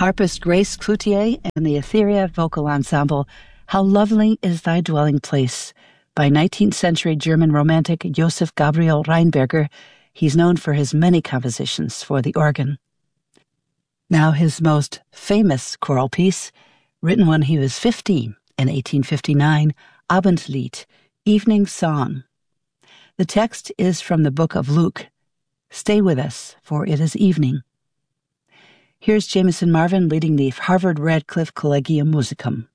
Harpist Grace Cloutier and the Etheria Vocal Ensemble, How Lovely is Thy Dwelling Place, by 19th century German romantic Joseph Gabriel Rheinberger. He's known for his many compositions for the organ. Now his most famous choral piece, written when he was 15 in 1859, Abendlied, Evening Song. The text is from the book of Luke. Stay with us, for it is evening. Here's Jameson Marvin leading the Harvard Radcliffe Collegium Musicum.